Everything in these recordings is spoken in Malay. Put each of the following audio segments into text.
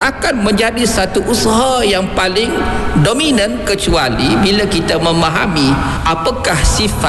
akan menjadi satu usaha yang paling dominan, kecuali bila kita memahami apakah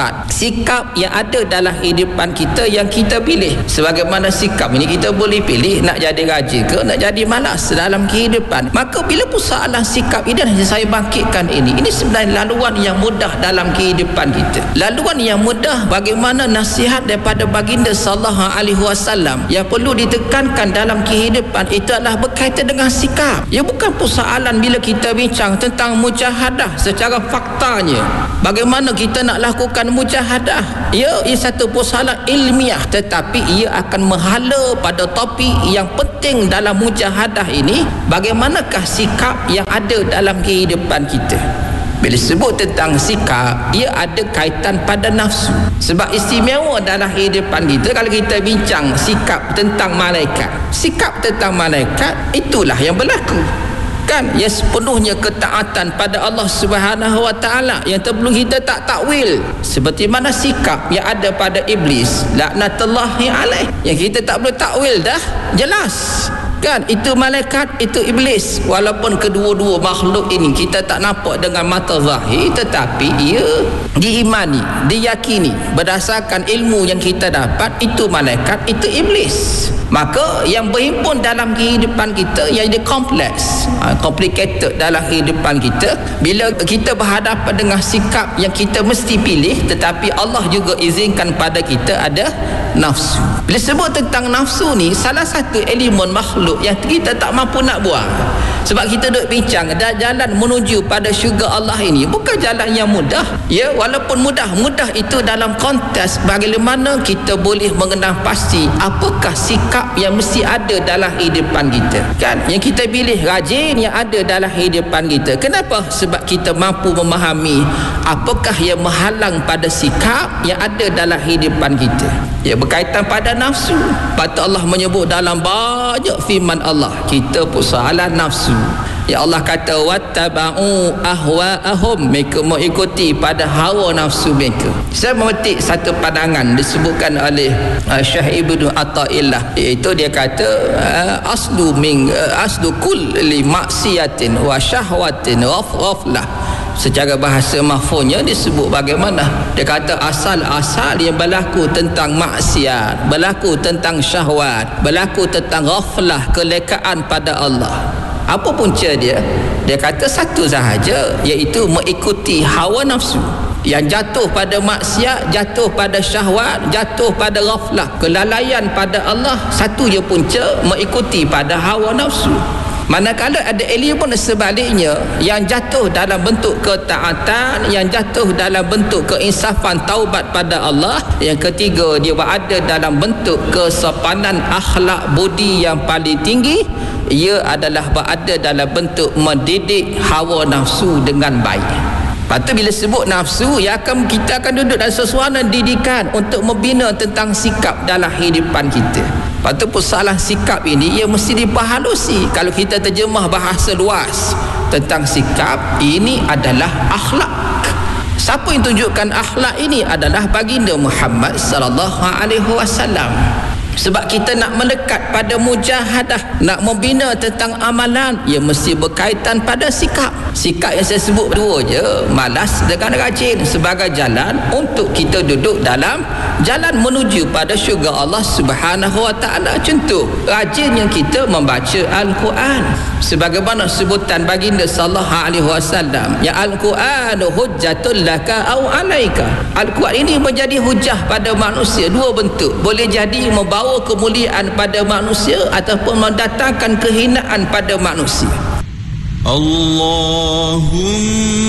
sikap yang ada dalam kehidupan kita yang kita pilih. Sebagaimana sikap ini kita boleh pilih nak jadi rajin ke nak jadi malas dalam kehidupan. Maka bila persoalan sikap ini yang saya bangkitkan ini sebenarnya laluan yang mudah dalam kehidupan kita. Laluan yang mudah bagaimana nasihat daripada baginda sallallahu alaihi wasallam yang perlu ditekankan dalam kehidupan itu adalah berkaitan dengan sikap. Ya, bukan persoalan bila kita bincang tentang mujahadah secara faktanya. Bagaimana kita nak lakukan mujahadah? Ya, ia satu persoalan ilmiah, tetapi ia akan menghala pada topik yang penting dalam mujahadah ini, bagaimanakah sikap yang ada dalam kehidupan kita. Bila sebut tentang sikap, ia ada kaitan pada nafsu. Sebab istimewa dalam kehidupan kita, kalau kita bincang sikap tentang malaikat, sikap tentang malaikat itulah yang berlaku, kan? Ya, sepenuhnya ketaatan pada Allah Subhanahu wa taala yang perlu kita tak takwil. Seperti mana sikap yang ada pada iblis, laknatullahi alaih, yang kita tak boleh takwil dah, jelas. Kan, itu malaikat, itu iblis. Walaupun kedua-dua makhluk ini kita tak nampak dengan mata zahir, tetapi ia diimani, diyakini berdasarkan ilmu yang kita dapat, itu malaikat, itu iblis. Maka yang berhimpun dalam kehidupan kita yang dia kompleks, complicated dalam kehidupan kita, bila kita berhadapan dengan sikap yang kita mesti pilih, tetapi Allah juga izinkan pada kita ada nafsu. Bila sebut tentang nafsu ni, salah satu elemen makhluk yang kita tak mampu nak buang. Sebab kita duk bincang jalan menuju pada syurga Allah ini bukan jalan yang mudah. Ya, walaupun mudah itu dalam konteks bagaimana kita boleh mengenal pasti apakah sikap yang mesti ada dalam kehidupan kita, kan? Yang kita pilih rajin yang ada dalam kehidupan kita. Kenapa? Sebab kita mampu memahami apakah yang menghalang pada sikap yang ada dalam kehidupan kita. Ya, berkaitan pada nafsu. Patut Allah menyebut dalam banyak firman Allah, kita persoalan nafsu. Ya, Allah kata wattaba'u ahwa'ahum, mereka mengikuti pada hawa nafsu mereka. Saya memetik satu pandangan disebutkan oleh Syekh Ibnu Athaillah, iaitu dia kata aslu kulli maksiatin wa syahwatin ghaflah. Secara bahasa mahfuznya disebut bagaimana? Dia kata asal-asal yang berlaku tentang maksiat, berlaku tentang syahwat, berlaku tentang ghaflah, kelekaan pada Allah. Apa punca dia? Dia kata satu sahaja, iaitu mengikuti hawa nafsu. Yang jatuh pada maksiat, jatuh pada syahwat, jatuh pada ghaflah, kelalaian pada Allah, satu je punca, mengikuti pada hawa nafsu. Manakala ada elemen sebaliknya yang jatuh dalam bentuk ketaatan, yang jatuh dalam bentuk keinsafan taubat pada Allah, yang ketiga dia berada dalam bentuk kesopanan akhlak budi yang paling tinggi, ia adalah berada dalam bentuk mendidik hawa nafsu dengan baik. Lepas tu bila sebut nafsu, kita akan duduk dalam suasana didikan untuk membina tentang sikap dalam kehidupan kita. Lepas tu persoalan sikap ini ia mesti diperhalusi. Kalau kita terjemah bahasa luas tentang sikap, ini adalah akhlak. Siapa yang tunjukkan akhlak ini adalah baginda Muhammad sallallahu alaihi wasallam. Sebab kita nak mendekat pada mujahadah, nak membina tentang amalan, ia mesti berkaitan pada sikap. Sikap yang saya sebut dua je, malas dengan rajin, sebagai jalan untuk kita duduk dalam jalan menuju pada syurga Allah Subhanahu wa taala. Contoh, rajin yang kita membaca Al-Quran. Sebagaimana sebutan baginda sallallahu alaihi wasallam, ya Al-Quran hujjatul laka au alaika. Al-Quran ini menjadi hujah pada manusia dua bentuk. Boleh jadi membawa kemuliaan pada manusia ataupun mendatangkan kehinaan pada manusia. Allahumma